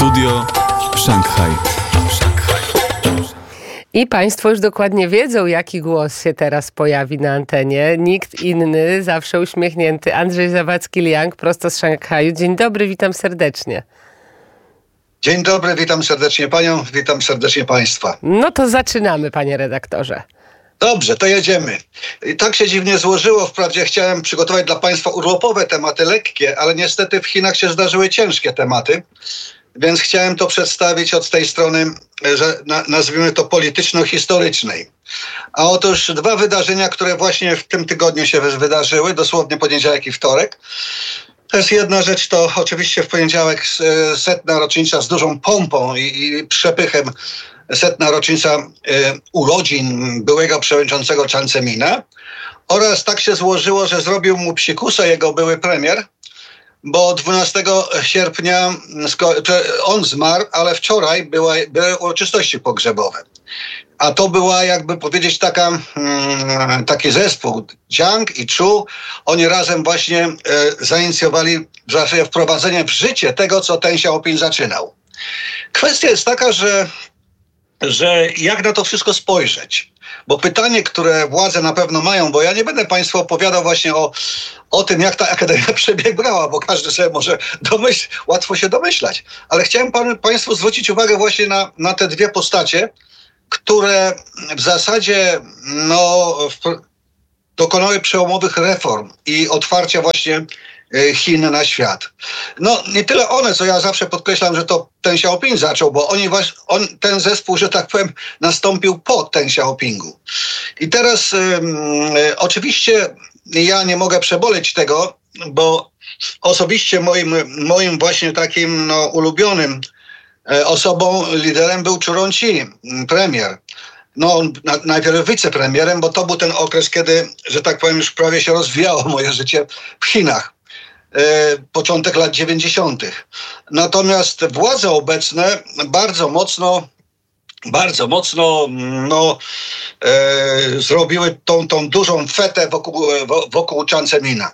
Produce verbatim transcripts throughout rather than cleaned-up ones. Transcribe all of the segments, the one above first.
Studio Szanghaj. I Państwo już dokładnie wiedzą, jaki głos się teraz pojawi na antenie. Nikt inny, zawsze uśmiechnięty. Andrzej Zawadzki-Liang, prosto z Szanghaju. Dzień dobry, witam serdecznie. Dzień dobry, witam serdecznie Panią, witam serdecznie Państwa. No to zaczynamy, panie redaktorze. Dobrze, to jedziemy. I tak się dziwnie złożyło. Wprawdzie chciałem przygotować dla Państwa urlopowe tematy, lekkie, ale niestety w Chinach się zdarzyły ciężkie tematy. Więc chciałem to przedstawić od tej strony, że na, nazwijmy to polityczno-historycznej. A otóż dwa wydarzenia, które właśnie w tym tygodniu się wydarzyły, dosłownie poniedziałek i wtorek. To jest jedna rzecz, to oczywiście w poniedziałek setna rocznica z dużą pompą i, i przepychem, setna rocznica y, urodzin byłego przewodniczącego Chiang Zemin-a. Oraz tak się złożyło, że zrobił mu psikusa jego były premier, bo dwunastego sierpnia on zmarł, ale wczoraj była, były uroczystości pogrzebowe. A to była, jakby powiedzieć, taka, hmm, taki zespół, Jiang i Chu, oni razem właśnie e, zainicjowali w wprowadzenie w życie tego, co Deng Xiaoping zaczynał. Kwestia jest taka, że, że jak na to wszystko spojrzeć? Bo pytanie, które władze na pewno mają, bo ja nie będę Państwu opowiadał właśnie o, o tym, jak ta akademia przebiegała, bo każdy sobie może domyśl, łatwo się domyślać. Ale chciałem pan, Państwu zwrócić uwagę właśnie na, na te dwie postacie, które w zasadzie no, w, dokonały przełomowych reform i otwarcia właśnie Chin na świat. No nie tyle one, co ja zawsze podkreślam, że to Deng Xiaoping zaczął, bo oni właśnie, on, ten zespół, że tak powiem, nastąpił po Deng Xiaopingu. I teraz um, oczywiście ja nie mogę przeboleć tego, bo osobiście moim, moim właśnie takim no, ulubionym e, osobą, liderem był Chu Rongqi, premier. No, on na, najpierw wicepremierem, bo to był ten okres, kiedy, że tak powiem, już prawie się rozwijało moje życie w Chinach. Początek lat dziewięćdziesiątych. Natomiast władze obecne bardzo mocno, bardzo mocno no, e, zrobiły tą, tą dużą fetę wokół, wokół Chiang Zemin-a.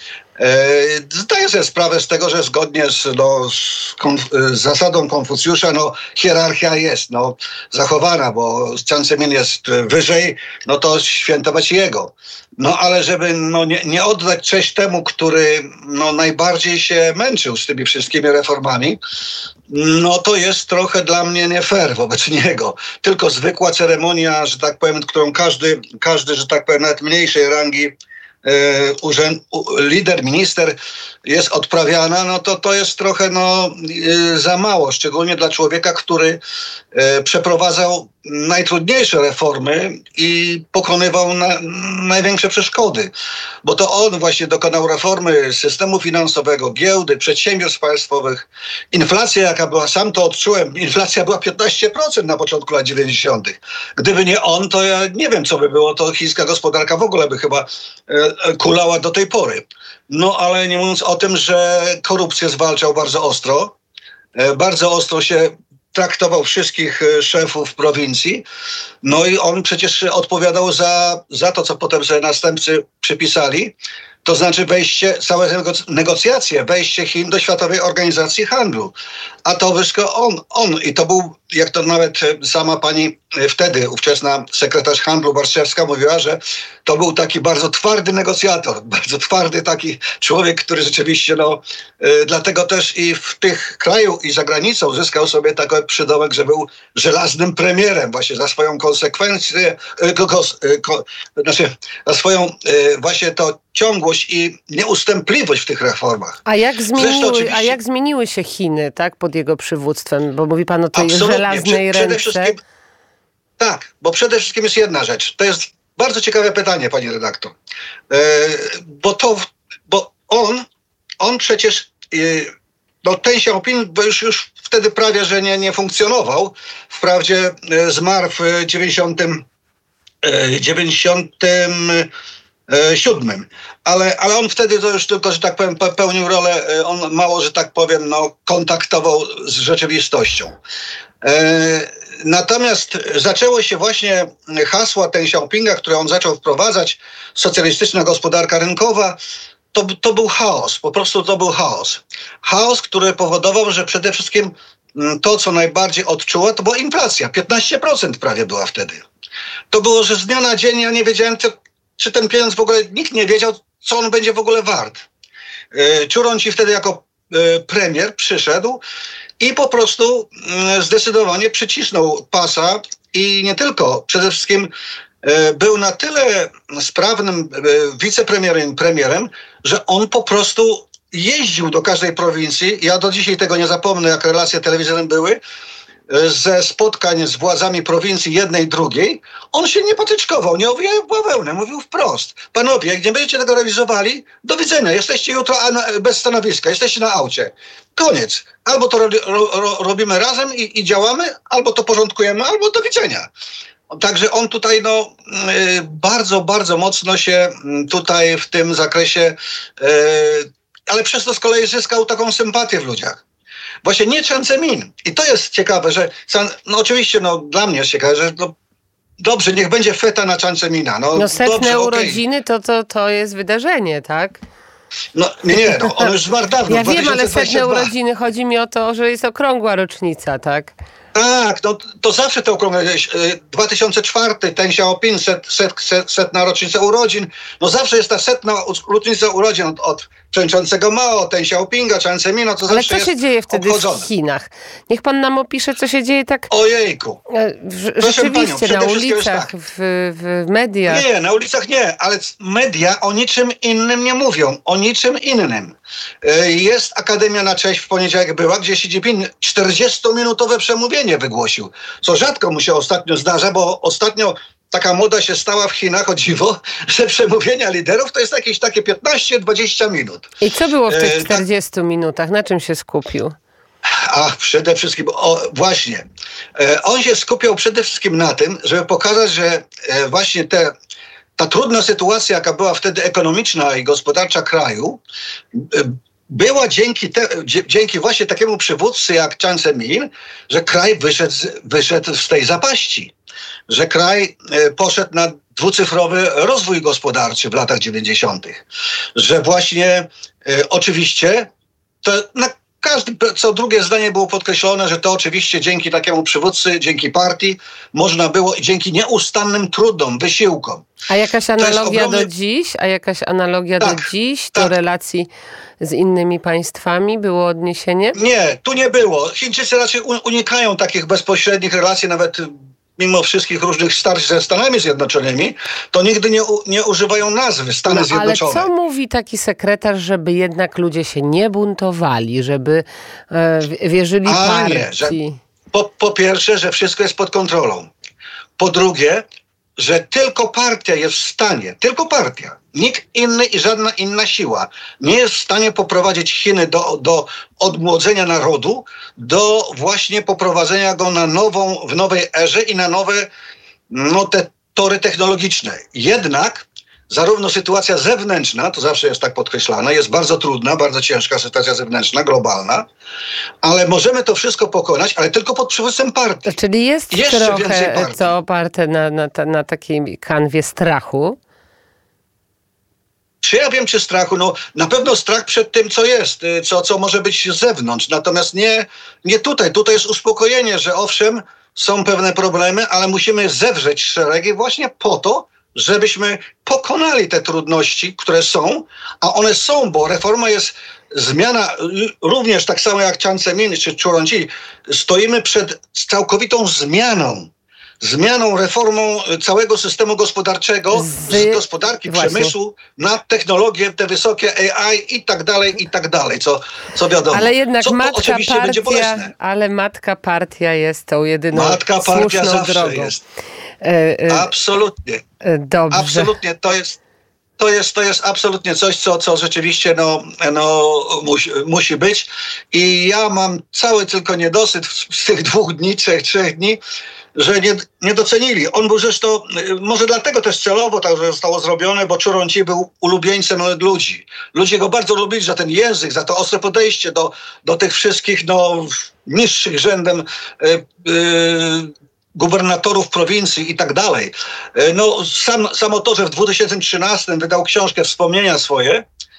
Zdaję sobie sprawę z tego, że zgodnie z, no, z, konf, z zasadą Konfucjusza no, hierarchia jest no, zachowana, bo Chiang Zemin jest wyżej, no to świętować jego. No ale żeby no, nie, nie oddać cześć temu, który no, najbardziej się męczył z tymi wszystkimi reformami, no to jest trochę dla mnie nie fair wobec niego. Tylko zwykła ceremonia, że tak powiem, którą każdy, każdy że tak powiem, nawet mniejszej rangi Yy, urząd, u, lider, minister jest odprawiana, no to to jest trochę no, yy, za mało, szczególnie dla człowieka, który yy, przeprowadzał najtrudniejsze reformy i pokonywał na, największe przeszkody. Bo to on właśnie dokonał reformy systemu finansowego, giełdy, przedsiębiorstw państwowych. Inflacja, jaka była, sam to odczułem, inflacja była piętnaście procent na początku lat dziewięćdziesiątych. Gdyby nie on, to ja nie wiem, co by było, to chińska gospodarka w ogóle by chyba e, kulała do tej pory. No ale nie mówiąc o tym, że korupcję zwalczał bardzo ostro, e, bardzo ostro się traktował wszystkich szefów prowincji. No i on przecież odpowiadał za, za to, co potem sobie następcy przypisali. To znaczy wejście, całe negocjacje, wejście Chin do Światowej Organizacji Handlu. A to wszystko on, on. I to był, jak to nawet sama pani wtedy, ówczesna sekretarz handlu Warszawska mówiła, że to był taki bardzo twardy negocjator, bardzo twardy taki człowiek, który rzeczywiście, no, y, dlatego też i w tych kraju i za granicą uzyskał sobie taki przydomek, że był żelaznym premierem właśnie za swoją konsekwencję, y, ko, y, ko, znaczy za swoją y, właśnie to ciągłość i nieustępliwość w tych reformach. A jak zmieniły, oczywiście... a jak zmieniły się Chiny, tak, pod jego przywództwem? Bo mówi pan o tej Absolutnie. żelaznej Prze- przede ręce. Wszystkim, tak, bo przede wszystkim jest jedna rzecz. To jest bardzo ciekawe pytanie, pani redaktor. E, bo to, bo on, on przecież, e, no Deng Xiaoping już, już wtedy prawie, że nie, nie funkcjonował. Wprawdzie e, zmarł w dziewięćdziesiątym, e, dziewięćdziesiątym siódmym. Ale, ale on wtedy to już tylko, że tak powiem, pełnił rolę, on mało, że tak powiem, no, kontaktował z rzeczywistością. E, natomiast zaczęło się właśnie hasła Deng Xiaopinga, które on zaczął wprowadzać, socjalistyczna gospodarka rynkowa, to, to był chaos, po prostu to był chaos. Chaos, który powodował, że przede wszystkim to, co najbardziej odczuła, to była inflacja. piętnaście procent prawie była wtedy. To było, że z dnia na dzień ja nie wiedziałem, czy, czy ten pieniądz w ogóle, nikt nie wiedział, co on będzie w ogóle wart. Ciurąci wtedy jako premier przyszedł i po prostu zdecydowanie przycisnął pasa i nie tylko, przede wszystkim był na tyle sprawnym wicepremierem, premierem, że on po prostu jeździł do każdej prowincji. Ja do dzisiaj tego nie zapomnę, jak relacje telewizyjne były, ze spotkań z władzami prowincji jednej, drugiej. On się nie potyczkował, nie owijał bawełnę, mówił wprost. Panowie, jak nie będziecie tego realizowali, do widzenia, jesteście jutro bez stanowiska, jesteście na aucie. Koniec. Albo to ro, ro, robimy razem i, i działamy, albo to porządkujemy, albo do widzenia. Także on tutaj no, bardzo, bardzo mocno się tutaj w tym zakresie, ale przez to z kolei zyskał taką sympatię w ludziach. Właśnie nie Jiang Zemin. I to jest ciekawe, że no oczywiście no, dla mnie jest ciekawe, że no, dobrze, niech będzie feta na Jiang Zemina. No, no setne dobrze, urodziny okay. to, to, to jest wydarzenie, tak? No nie, nie, no, on już zmarł dawno. Ja wiem, ale setne urodziny, chodzi mi o to, że jest okrągła rocznica, tak? Tak, no to zawsze te okrągłe, dwa tysiące czwarty, Deng Xiaoping, set, set, set, setna rocznica urodzin, no zawsze jest ta setna rocznica urodzin od, od przewodniczącego Mao, Deng Xiaopinga, Jiang Zemina, to ale zawsze co się jest dzieje wtedy obchodzone. w Chinach? Niech pan nam opisze, co się dzieje tak... Ojejku. W, rzeczywiście, panią, na ulicach, tak. w, w mediach. Nie, na ulicach nie, ale media o niczym innym nie mówią, o niczym innym. Jest Akademia na Cześć w poniedziałek była, gdzie Xi Jinping czterdziestominutowe przemówienie wygłosił, co rzadko mu się ostatnio zdarza, bo ostatnio taka moda się stała w Chinach, o dziwo, że przemówienia liderów to jest jakieś takie piętnaście dwadzieścia minut. I co było w tych E, czterdziestu minutach? Na czym się skupił? A przede wszystkim, o, właśnie, e, on się skupiał przede wszystkim na tym, żeby pokazać, że e, właśnie te, ta trudna sytuacja, jaka była wtedy ekonomiczna i gospodarcza kraju, e, była dzięki, te, dzięki właśnie takiemu przywódcy jak Jiang Zemin, że kraj wyszedł, wyszedł z tej zapaści. Że kraj poszedł na dwucyfrowy rozwój gospodarczy w latach dziewięćdziesiątych. Że właśnie e, oczywiście to na każdy, co drugie zdanie było podkreślone, że to oczywiście dzięki takiemu przywódcy, dzięki partii można było i dzięki nieustannym trudom, wysiłkom. A jakaś analogia ogromny... do dziś? A jakaś analogia tak, do dziś? tak. Do relacji z innymi państwami było odniesienie? Nie, tu nie było. Chińczycy raczej unikają takich bezpośrednich relacji, nawet mimo wszystkich różnych starć ze Stanami Zjednoczonymi, to nigdy nie, u, nie używają nazwy Stany no, Zjednoczone. Ale co mówi taki sekretarz, żeby jednak ludzie się nie buntowali, żeby e, wierzyli A partii? nie, że po, po pierwsze, że wszystko jest pod kontrolą. Po drugie, że tylko partia jest w stanie, tylko partia, nikt inny i żadna inna siła nie jest w stanie poprowadzić Chiny do, do odmłodzenia narodu, do właśnie poprowadzenia go na nową, w nowej erze i na nowe no, te tory technologiczne. Jednak zarówno sytuacja zewnętrzna, to zawsze jest tak podkreślane, jest bardzo trudna, bardzo ciężka sytuacja zewnętrzna, globalna, ale możemy to wszystko pokonać, ale tylko pod przywództwem partii. Czyli jest Jeszcze trochę to oparte na, na, na takiej kanwie strachu? Czy ja wiem, czy strachu? No na pewno strach przed tym, co jest, co, co może być z zewnątrz. Natomiast nie, nie tutaj. Tutaj jest uspokojenie, że owszem, są pewne problemy, ale musimy zewrzeć szeregi właśnie po to, żebyśmy pokonali te trudności, które są, a one są, bo reforma jest zmiana, również tak samo jak Jiang Zemin czy Ciurąci, stoimy przed całkowitą zmianą. Zmianą, reformą całego systemu gospodarczego, z, z gospodarki, właśnie. przemysłu na technologie, te wysokie A I i tak dalej, i tak dalej, co, co wiadomo. Ale jednak co, matka oczywiście partia, będzie bolesne. ale matka partia jest tą jedyną Matka partia słuszną zawsze drogą. jest. E, e, Absolutnie. Dobrze. Absolutnie, to jest To jest, to jest absolutnie coś, co, co rzeczywiście no, no, musi, musi być. I ja mam cały tylko niedosyt z tych dwóch dni, trzech, trzech dni, że nie, nie docenili. On był zresztą, może dlatego też celowo tak zostało zrobione, bo Ciurąci był ulubieńcem ludzi. Ludzie go bardzo lubili za ten język, za to ostre podejście do, do tych wszystkich no, niższych rzędem yy, yy, gubernatorów prowincji i tak dalej. No sam, samo to, że w dwa tysiące trzynastym wydał książkę Wspomnienia swoje,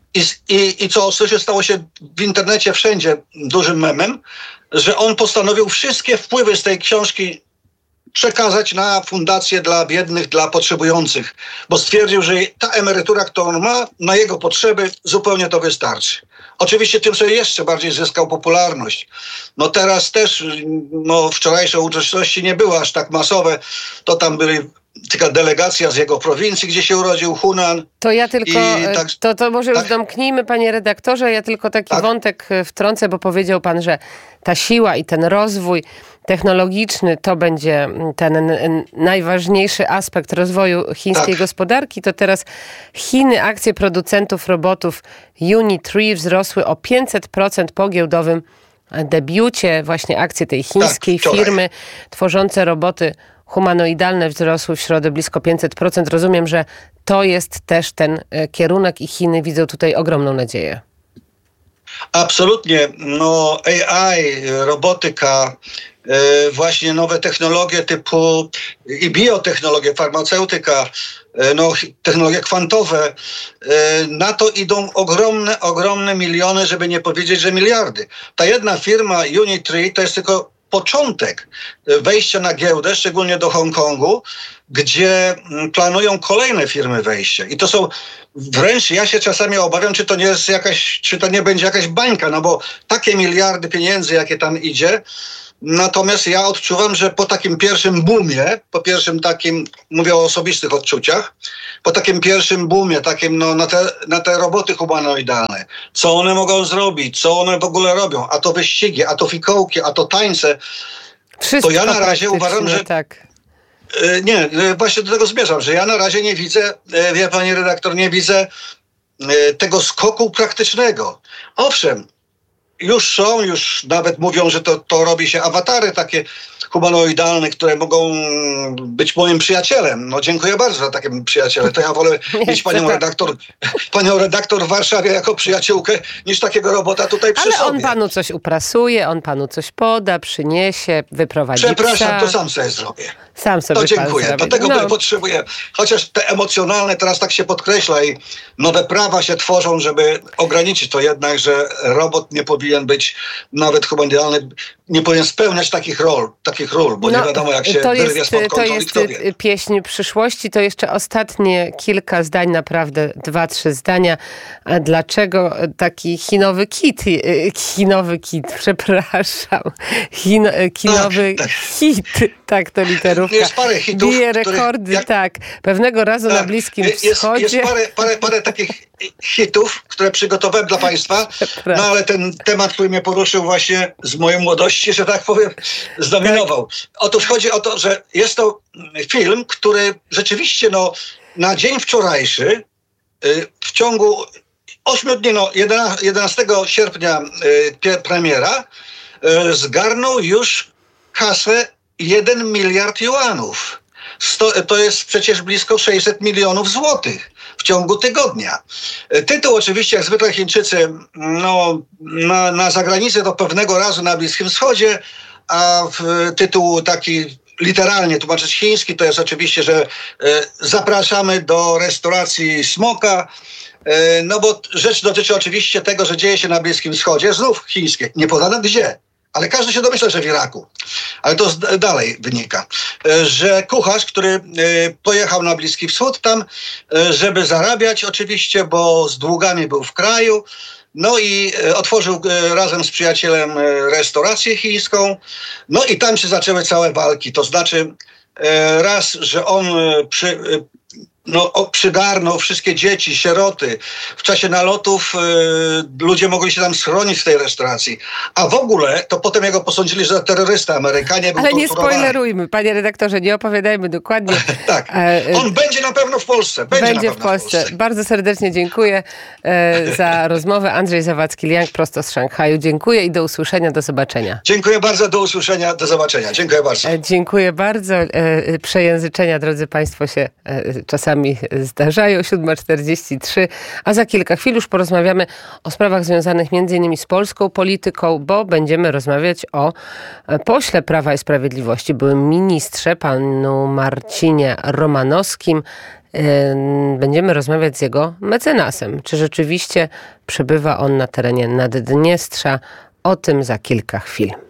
I, i, I co oczywiście stało się w internecie wszędzie dużym memem, że on postanowił wszystkie wpływy z tej książki przekazać na fundację dla biednych, dla potrzebujących, bo stwierdził, że ta emerytura, którą ma, na jego potrzeby zupełnie to wystarczy. Oczywiście tym sobie jeszcze bardziej zyskał popularność. No teraz też, no wczorajsze uroczystości nie były aż tak masowe, to tam byli taka delegacja z jego prowincji, gdzie się urodził, Hunan. To ja tylko, tak, to, to może tak, już domknijmy, panie redaktorze, ja tylko taki tak. wątek wtrącę, bo powiedział pan, że ta siła i ten rozwój technologiczny to będzie ten n- najważniejszy aspekt rozwoju chińskiej tak. gospodarki. To teraz Chiny, akcje producentów robotów Unitree wzrosły o pięćset procent po giełdowym debiucie. Właśnie akcje tej chińskiej tak, firmy tworzące roboty humanoidalne wzrosły w środę blisko pięćset procent. Rozumiem, że to jest też ten kierunek i Chiny widzą tutaj ogromną nadzieję. Absolutnie. No A I, robotyka, e, właśnie nowe technologie typu i biotechnologie, farmaceutyka, e, no, technologie kwantowe. E, na to idą ogromne, ogromne miliony, żeby nie powiedzieć, że miliardy. Ta jedna firma Unitree to jest tylko początek wejścia na giełdę, szczególnie do Hongkongu, gdzie planują kolejne firmy wejścia. I to są wręcz, ja się czasami obawiam, czy to nie jest jakaś, czy to nie będzie jakaś bańka, no bo takie miliardy pieniędzy, jakie tam idzie. Natomiast ja odczuwam, że po takim pierwszym boomie, po pierwszym takim, mówię o osobistych odczuciach, po takim pierwszym boomie, takim no, na, te, na te roboty humanoidalne, co one mogą zrobić, co one w ogóle robią, a to wyścigi, a to fikołki, a to tańce, Wszystko to ja na razie uważam, że... Tak. Nie, właśnie do tego zmierzam, że ja na razie nie widzę, wie pani redaktor, nie widzę tego skoku praktycznego. Owszem, już są, już nawet mówią, że to, to robi się awatary takie humanoidalne, które mogą być moim przyjacielem. No dziękuję bardzo za takie przyjaciele. To ja wolę mieć panią redaktor, panią redaktor w Warszawie jako przyjaciółkę, niż takiego robota tutaj przy Ale sobie. on panu coś uprasuje, on panu coś poda, przyniesie, wyprowadzi Przepraszam, psa. to sam sobie zrobię. Sam sobie To dziękuję. pan Dlatego no. potrzebuję, chociaż te emocjonalne teraz tak się podkreśla i nowe prawa się tworzą, żeby ograniczyć to jednak, że robot nie powinien być nawet humanoidalny, nie powinien spełniać takich ról, takich ról, bo no, nie wiadomo jak się to wyrwie jest, spod to kontroli jest kto wie. pieśń przyszłości. To jeszcze ostatnie kilka zdań, naprawdę dwa, trzy zdania. A dlaczego taki chinowy kit, chinowy kit, przepraszam, Chino, kinowy tak, tak. hit, tak to literówka, jest parę hitów, bije których, rekordy, jak, tak. Pewnego razu tak, na Bliskim jest, Wschodzie. Jest parę, parę, parę takich hitów, które przygotowałem dla państwa, no ale ten temat, który mnie poruszył właśnie z mojej młodości, że tak powiem, zdominował. Otóż chodzi o to, że jest to film, który rzeczywiście no, na dzień wczorajszy, w ciągu ośmiu dni, no jedenastego sierpnia premiera, zgarnął już kasę jeden miliard juanów. Sto, to jest przecież blisko sześćset milionów złotych w ciągu tygodnia. Tytuł oczywiście, jak zwykle Chińczycy, no, na, na zagranicę to pewnego razu na Bliskim Wschodzie, a w tytuł taki literalnie tłumaczyć chiński, to jest oczywiście, że e, zapraszamy do restauracji Smoka, e, no bo rzecz dotyczy oczywiście tego, że dzieje się na Bliskim Wschodzie, znów chińskie, nie podano gdzie. Ale każdy się domyśla, że w Iraku. Ale to z, dalej wynika, że kucharz, który pojechał na Bliski Wschód tam, żeby zarabiać oczywiście, bo z długami był w kraju, no i otworzył razem z przyjacielem restaurację chińską, no i tam się zaczęły całe walki. To znaczy raz, że on przy, no, przygarnął wszystkie dzieci, sieroty. W czasie nalotów y, ludzie mogli się tam schronić w tej restauracji. A w ogóle to potem jego posądzili, że terrorysta Amerykanie był Ale nie torturowany. spoilerujmy, panie redaktorze, nie opowiadajmy dokładnie. Tak, on będzie na pewno w Polsce. Będzie, będzie na pewno w Polsce. w Polsce. Bardzo serdecznie dziękuję e, za rozmowę. Andrzej Zawadzki-Liang prosto z Szanghaju. Dziękuję i do usłyszenia, do zobaczenia. Dziękuję bardzo, do usłyszenia, do zobaczenia. Dziękuję bardzo. E, dziękuję bardzo. E, przejęzyczenia, drodzy państwo, się e, czasami czasami zdarzają. siódma czterdzieści trzy, a za kilka chwil już porozmawiamy o sprawach związanych między innymi z polską polityką, bo będziemy rozmawiać o pośle Prawa i Sprawiedliwości, byłym ministrze, panu Marcinie Romanowskim. Będziemy rozmawiać z jego mecenasem. Czy rzeczywiście przebywa on na terenie Naddniestrza? O tym za kilka chwil.